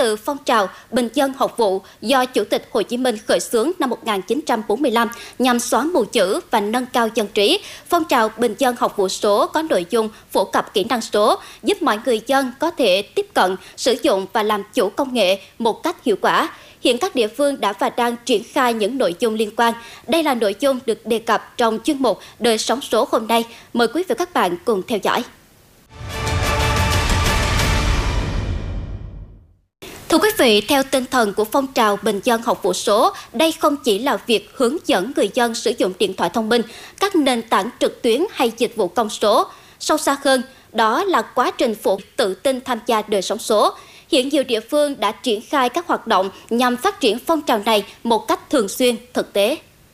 từ phong trào bình dân học vụ do Chủ tịch Hồ Chí Minh khởi xướng năm 1945 nhằm xóa mù chữ và nâng cao dân trí. Phong trào bình dân học vụ số có nội dung phổ cập kỹ năng số, giúp mọi người dân có thể tiếp cận, sử dụng và làm chủ công nghệ một cách hiệu quả. Hiện các địa phương đã và đang triển khai những nội dung liên quan. Đây là nội dung được đề cập trong chuyên mục Đời sống số hôm nay. Mời quý vị và các bạn cùng theo dõi. Thưa quý vị, theo tinh thần của phong trào bình dân học vụ số, đây không chỉ là việc hướng dẫn người dân sử dụng điện thoại thông minh, các nền tảng trực tuyến hay dịch vụ công số. Sâu xa hơn, đó là quá trình phụ tự tin tham gia đời sống số. Hiện nhiều địa phương đã triển khai các hoạt động nhằm phát triển phong trào này một cách thường xuyên, thực tế.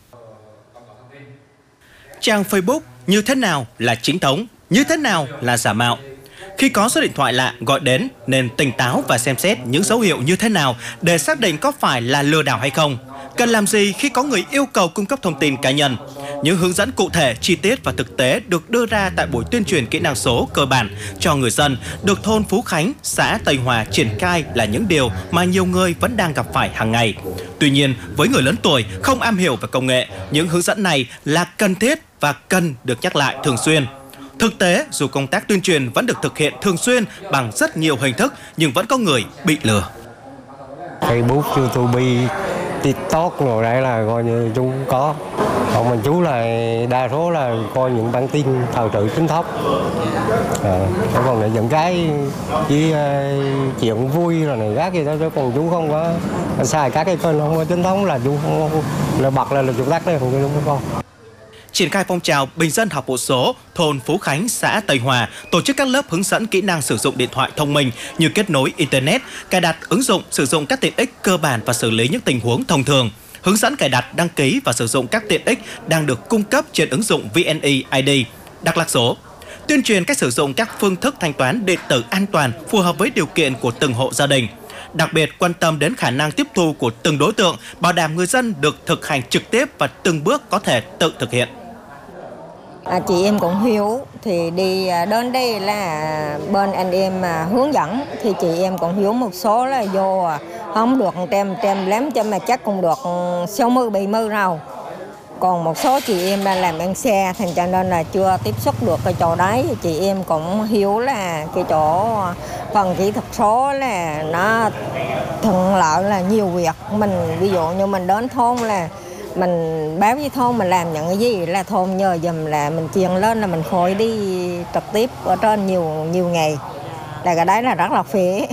Trang Facebook như thế nào là chính thống, như thế nào là giả mạo? Khi có số điện thoại lạ gọi đến nên tỉnh táo và xem xét những dấu hiệu như thế nào để xác định có phải là lừa đảo hay không. Cần làm gì khi có người yêu cầu cung cấp thông tin cá nhân. Những hướng dẫn cụ thể, chi tiết và thực tế được đưa ra tại buổi tuyên truyền kỹ năng số cơ bản cho người dân được thôn Phú Khánh, xã Tây Hòa triển khai là những điều mà nhiều người vẫn đang gặp phải hàng ngày. Tuy nhiên, với người lớn tuổi không am hiểu về công nghệ, những hướng dẫn này là cần thiết và cần được nhắc lại thường xuyên. Thực tế, dù công tác tuyên truyền vẫn được thực hiện thường xuyên bằng rất nhiều hình thức, nhưng vẫn có người bị lừa. Facebook, YouTube, TikTok rồi đấy là coi như chúng có. Còn mình chú là đa số là coi những bản tin thời sự chính thống. Còn lại những cái chỉ chuyện vui rồi này gác gì đó, chứ còn chú không có xài các cái kênh không có chính thống là chú không là bật là chúng tắt đấy, không có. Triển khai phong trào bình dân học vụ số, thôn Phú Khánh, xã Tây Hòa tổ chức các lớp hướng dẫn kỹ năng sử dụng điện thoại thông minh như kết nối Internet, cài đặt ứng dụng, sử dụng các tiện ích cơ bản và xử lý những tình huống thông thường. Hướng dẫn cài đặt, đăng ký và sử dụng các tiện ích đang được cung cấp trên ứng dụng VNeID, Đắk Lắk số. Tuyên truyền cách sử dụng các phương thức thanh toán điện tử an toàn, phù hợp với điều kiện của từng hộ gia đình. Đặc biệt quan tâm đến khả năng tiếp thu của từng đối tượng, bảo đảm người dân được thực hành trực tiếp và từng bước có thể tự thực hiện. Chị em cũng hiểu thì đi đến đây là bên anh em hướng dẫn thì chị em cũng hiểu một số là vô không được trăm lắm cho mà chắc cũng được 60-70 rồi. Còn một số chị em đang làm ăn xe thành cho nên là chưa tiếp xúc được cái chỗ đấy. Chị em cũng hiểu là cái chỗ phần kỹ thuật số là nó thuận lợi là nhiều việc. Mình ví dụ như mình đến thôn là mình báo với thôn mình làm những cái gì là thôn nhờ dùm là mình truyền lên là mình khỏi đi trực tiếp ở trên nhiều ngày. Là cái đấy là rất là phế.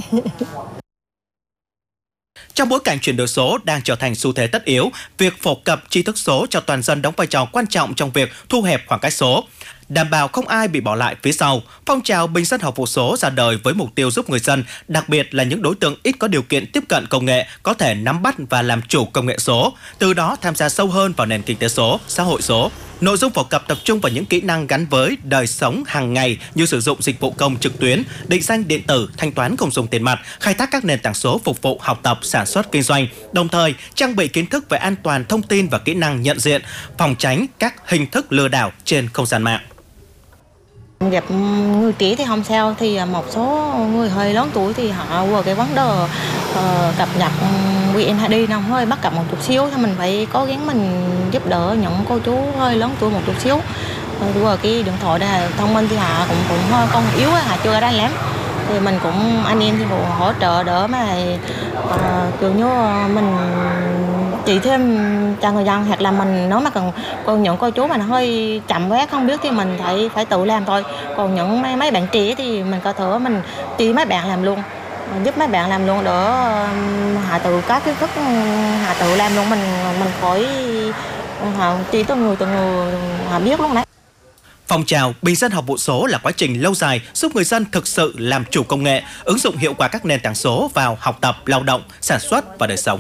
Trong bối cảnh chuyển đổi số đang trở thành xu thế tất yếu, việc phổ cập tri thức số cho toàn dân đóng vai trò quan trọng trong việc thu hẹp khoảng cách số, đảm bảo không ai bị bỏ lại phía sau. Phong trào bình dân học vụ số ra đời với mục tiêu giúp người dân, đặc biệt là những đối tượng ít có điều kiện tiếp cận công nghệ, có thể nắm bắt và làm chủ công nghệ số, từ đó tham gia sâu hơn vào nền kinh tế số, xã hội số. Nội dung phổ cập tập trung vào những kỹ năng gắn với đời sống hàng ngày như sử dụng dịch vụ công trực tuyến, định danh điện tử, thanh toán không dùng tiền mặt, khai thác các nền tảng số phục vụ học tập, sản xuất, kinh doanh, đồng thời trang bị kiến thức về an toàn thông tin và kỹ năng nhận diện, phòng tránh các hình thức lừa đảo trên không gian mạng. Gặp người trẻ thì không sao, thì một số người hơi lớn tuổi thì họ vừa cái vấn đề cập nhật VNeID nó hơi bắt cập một chút xíu, thì mình phải cố gắng mình giúp đỡ những cô chú hơi lớn tuổi một chút xíu. Vừa cái điện thoại đây thông minh thì họ cũng hơi còn yếu, họ chưa đánh lắm. Thì mình cũng anh em thì cũng hỗ trợ đỡ mà kiểu như mình chỉ thêm cho người dân, hoặc là mình nếu mà còn những cô chú mà nó hơi chậm quá không biết thì mình phải tự làm thôi. Còn những mấy bạn trẻ thì mình có thể mình chỉ mấy bạn làm luôn, giúp mấy bạn làm luôn đỡ họ tự có kiến thức họ tự làm luôn, mình khỏi họ chỉ từng người họ biết luôn đấy. Phong trào bình dân học vụ số là quá trình lâu dài giúp người dân thực sự làm chủ công nghệ, ứng dụng hiệu quả các nền tảng số vào học tập, lao động, sản xuất và đời sống.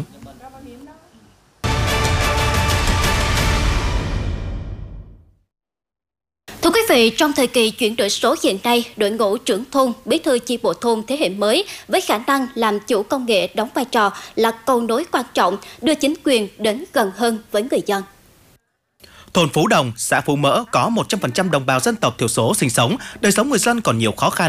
Thưa quý vị, trong thời kỳ chuyển đổi số hiện nay, đội ngũ trưởng thôn, bí thư chi bộ thôn thế hệ mới với khả năng làm chủ công nghệ đóng vai trò là cầu nối quan trọng đưa chính quyền đến gần hơn với người dân. Thôn Phú Đồng, xã Phú Mỡ có 100% đồng bào dân tộc thiểu số sinh sống, đời sống người dân còn nhiều khó khăn.